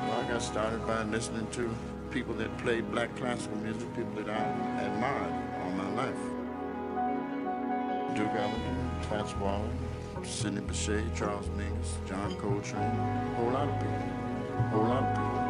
Well, I got started by listening to people that played black classical music, people that I admired all my life. Duke Ellington, Fats Waller, Sidney Bechet, Charles Mingus, John Coltrane, a whole lot of people. A whole lot of people.